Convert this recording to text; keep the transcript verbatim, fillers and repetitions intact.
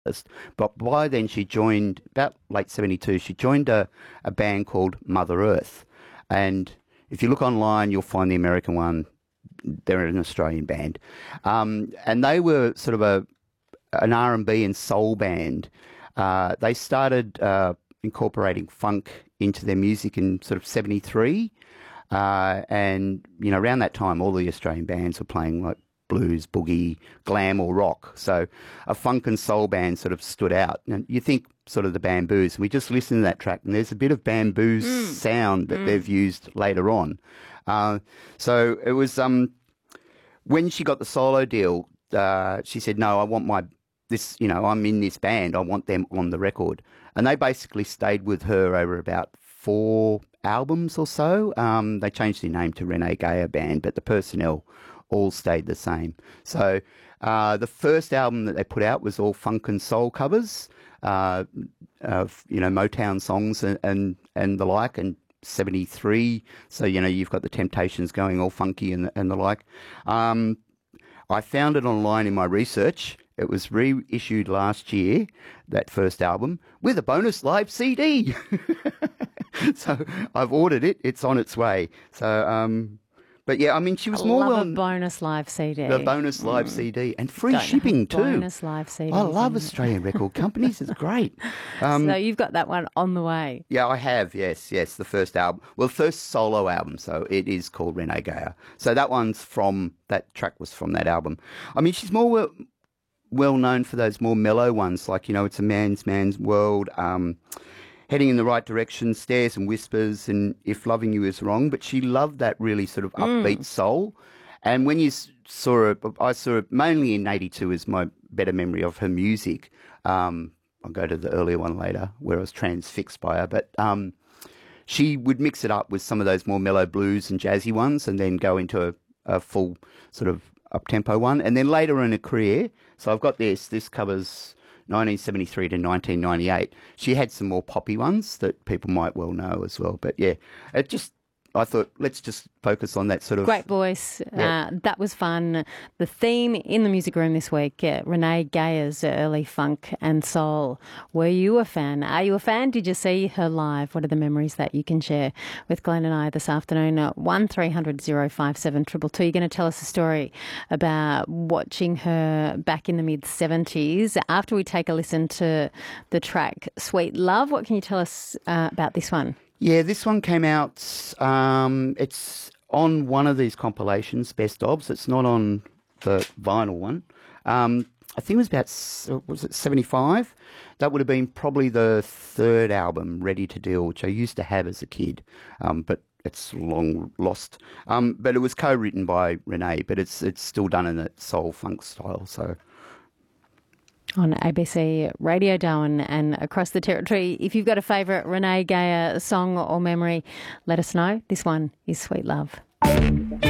But by then she joined, about late seventy-two, she joined a, a band called Mother Earth. And if you look online, you'll find the American one. They're an Australian band. Um, and they were sort of a an R and B and soul band. Uh, they started uh, incorporating funk into their music in sort of seventy-three. Uh, and, you know, around that time, all the Australian bands were playing like blues, boogie, glam or rock. So a funk and soul band sort of stood out. And you think sort of the Bamboos. We just listened to that track and there's a bit of Bamboos mm. sound that mm. they've used later on. Uh, so it was, um, when she got the solo deal, uh, she said, no, I want my, this, you know, I'm in this band. I want them on the record. And they basically stayed with her over about four albums or so. Um, they changed their name to Renee Gayer Band, but the personnel all stayed the same. So uh, the first album that they put out was all funk and soul covers uh, of, you know, Motown songs and, and, and the like, and seventy-three. So, you know, you've got the Temptations going all funky and, and the like. Um, I found it online in my research. It was reissued last year, that first album, with a bonus live C D. So I've ordered it. It's on its way. So, um, but yeah, I mean, she was I more love well. a bonus live C D. The bonus live mm. C D and free Don't shipping too. Bonus live C D. I love Australian record companies. It's great. Um, so you've got that one on the way. Yeah, I have. Yes, yes. The first album, well, the first solo album. So it is called Renee Gayer. So that one's from that track was from that album. I mean, she's more well, well known for those more mellow ones, like, you know, It's a Man's Man's World. Um, Heading in the Right Direction, Stares and Whispers, and If Loving You Is Wrong. But she loved that really sort of upbeat mm. soul. And when you saw her, I saw her mainly in eighty-two is my better memory of her music. Um, I'll go to the earlier one later where I was transfixed by her. But um, she would mix it up with some of those more mellow blues and jazzy ones and then go into a, a full sort of up-tempo one. And then later in her career, so I've got this, this covers nineteen seventy-three to nineteen ninety-eight. She had some more poppy ones that people might well know as well. But yeah, it just, I thought, let's just focus on that sort of... Great voice. Yeah. Uh, that was fun. The theme in the music room this week, uh, Renee Gayer's early funk and soul. Were you a fan? Are you a fan? Did you see her live? What are the memories that you can share with Glenn and I this afternoon? Uh, one three hundred oh five seven two two two. You're going to tell us a story about watching her back in the mid-seventies. After we take a listen to the track Sweet Love, what can you tell us uh, about this one? Yeah, this one came out, um, it's on one of these compilations, Best Ofs. It's not on the vinyl one. Um, I think it was about, was it seventy-five? That would have been probably the third album, Ready to Deal, which I used to have as a kid, um, but it's long lost. Um, but it was co-written by Renee, but it's it's still done in that soul funk style, so... On A B C Radio Darwin and across the territory. If you've got a favourite Renee Gayer song or memory, let us know. This one is Sweet Love.